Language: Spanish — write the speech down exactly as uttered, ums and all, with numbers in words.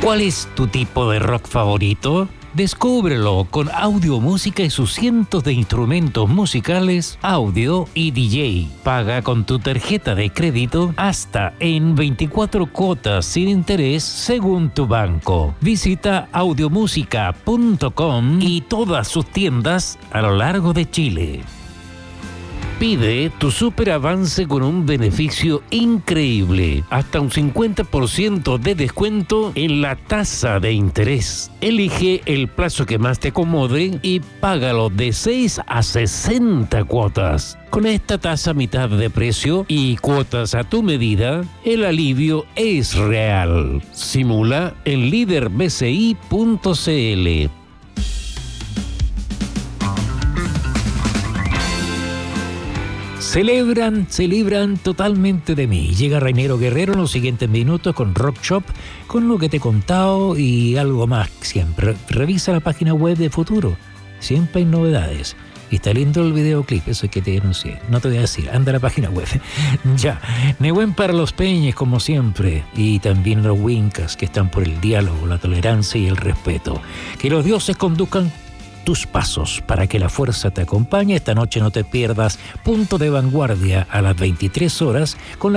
¿Cuál es tu tipo de rock favorito? Descúbrelo con audio, música y sus cientos de instrumentos musicales, audio y D J. Paga con tu tarjeta de crédito hasta en veinticuatro cuotas sin interés según tu banco. Visita audiomúsica punto com y todas sus tiendas a lo largo de Chile. Pide tu super avance con un beneficio increíble, hasta un cincuenta por ciento de descuento en la tasa de interés. Elige el plazo que más te acomode y págalo de seis a sesenta cuotas. Con esta tasa a mitad de precio y cuotas a tu medida, el alivio es real. Simula en líder b c i punto c l. Celebran, celebran totalmente de mí. Llega Reinero Guerrero en los siguientes minutos con Rock Shop, con lo que te he contado y algo más siempre. Revisa la página web de Futuro, siempre hay novedades. Y está lindo el videoclip, eso es que te denuncié. No te voy a decir, anda a la página web. Ya, Nehuen para los Peñes, como siempre. Y también los Wincas, que están por el diálogo, la tolerancia y el respeto. Que los dioses conduzcan tus pasos para que la fuerza te acompañe. Esta noche no te pierdas Punto de Vanguardia a las veintitrés horas con la